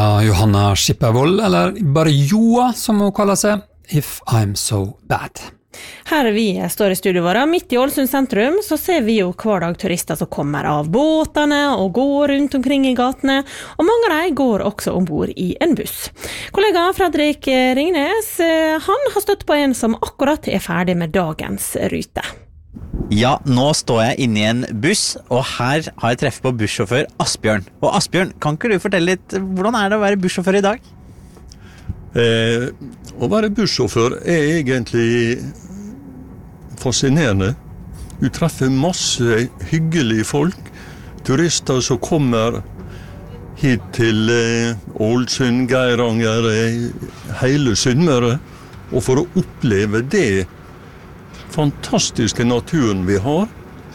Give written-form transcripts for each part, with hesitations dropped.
Johanna Skippervold, eller bare Joa som hun kaller seg, If I'm So Bad. Her vi står i studiet vårt, midt i Ålesund sentrum, så ser vi jo hver dag turister som kommer av båtene og går rundt omkring i gatene, og mange av dem går også ombord i en buss. Kollega Fredrik Ringnes, han har støtt på en som akkurat er ferdig med dagens rute. Ja, nå står jeg inne i en buss, og her har jeg treffet på bussjåfør Asbjørn. Og Asbjørn, kan ikke du fortelle litt, hvordan er det å være bussjåfør i dag? Å være bussjåfør er egentlig fascinerende. Du treffer masse hyggelige folk, turister som kommer hit til Ålesund, Geiranger, hele Sunnmøre, og for å oppleve det fantastiske naturen vi har.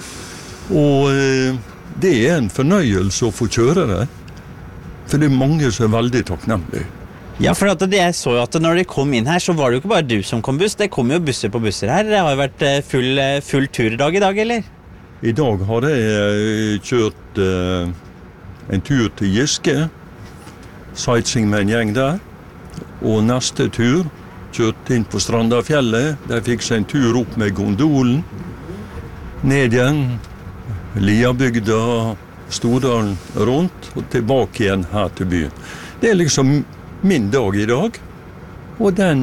Og det er en fornøyelse å få kjøre det, for det er mange som er veldig takknemlige. Ja, for jeg så jo at når de kom inn her, så var det jo ikke bare du som kom buss, det kom jo busser på busser her. Det har jo vært full turdag i dag, eller? I dag har jeg kjørt en tur til Giske, sightseeing med en gjeng der, og neste tur kjørt inn på Strandafjellet, der fikk seg en tur opp med gondolen, ned igjen, Liabygda, Stordalen rundt, og tilbake igjen her til byen. Det er liksom min dag i dag, og den,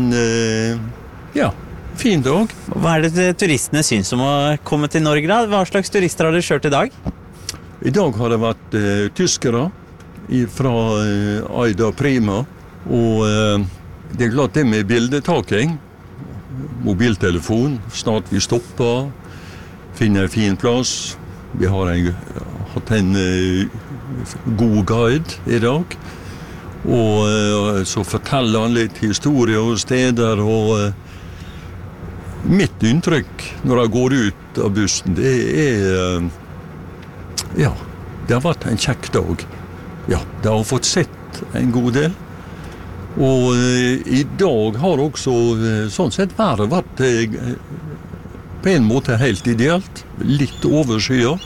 fin dag. Hva er det turistene synes om å komme til Norge da? Hva slags turister har dere kjørt i dag? I dag har det vært tyskere fra Aida Prima, og det er klart det med bildetaking, mobiltelefon, snart vi stopper, finner en fin plass. Vi har hatt en god guide i dag, og så forteller han litt historie og steder, og mitt inntrykk når jeg går ut av bussen, det er, det har vært en kjekk dag. Ja, det har fått sett en god del. Og i dag har også sånn sett været vært på en måte helt ideelt, litt overskyer,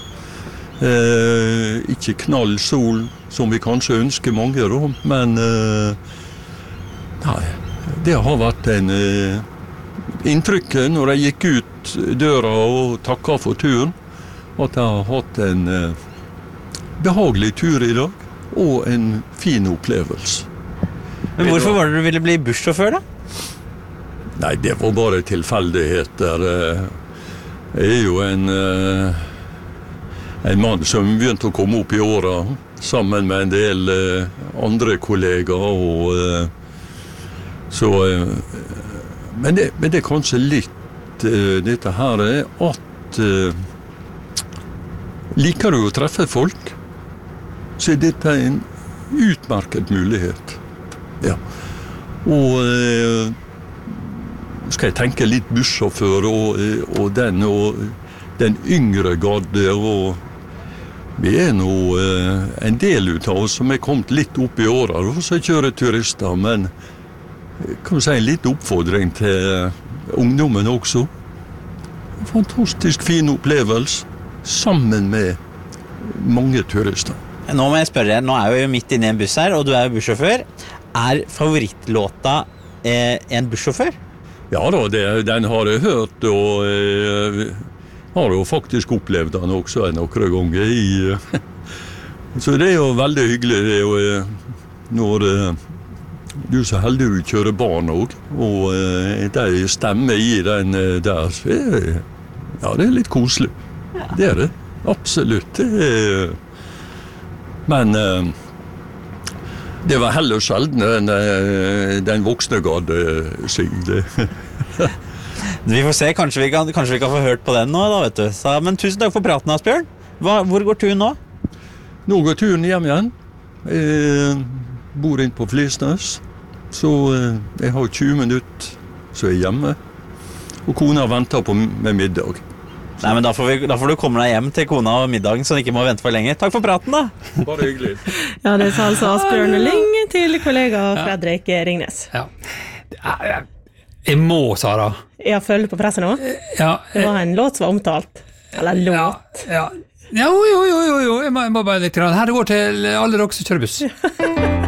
ikke knall sol som vi kanskje ønsker mange da, men nei, det har vært en inntrykk når jeg gikk ut døra og takket for turen, at jeg har hatt en behagelig tur i dag og en fin opplevelse. Men hvorfor var det du ville bli bussjåfør da? Nei, det var bare tilfeldigheter. Jeg er jo en mann som begynte å komme opp i åra, sammen med en del andre kollegaer, og så men det er kanskje litt dette her at liker du å treffe folk, så er dette en utmerket mulighet. Ja, og skal jeg tenke litt bussjåfør og den yngre garde, og vi er nå en del ut av oss som er kommet litt opp i åra, og så kjører turister, men kan du si en litt oppfordring til ungdommen også. Fantastisk fin opplevelse, sammen med mange turister. Nå må jeg spørre, nå er jeg jo midt inne i en buss her, og du er jo bussjåfør. Er favorittlåta en bussjåfør? Ja da, den har jeg hørt, og har jo faktisk opplevd den også noen ganger. Så det er jo veldig hyggelig det, når du er så heldig å kjøre barn også, og de stemmer i den der. Ja, det er litt koselig. Det er det, absolutt. Men det var heller sjelden enn den voksne garde syngde. Vi får se, kanskje vi kan få hørt på den nå da, vet du. Så, men tusen takk for praten, Asbjørn. Hvor går turen nå? Nå går turen hjem igjen. Jeg bor inn på Flisnes, så jeg har 20 minutter, så jeg er hjemme. Og kona venter på med middag. Nei, men da får du komme deg hjem til kona og middagen, så du ikke må vente for lenge. Takk for praten da. Bare hyggelig. Ja, det sa altså Asbjørn Lyng til kollega Fredrik Ringnes. Ja. Jeg må, Sara. Ja, følger på presset nå? Ja. Det var en låt som var omtalt. Eller låt. Ja. Jo. Jeg må bare litt grann. Her går til alle dere som kjører buss.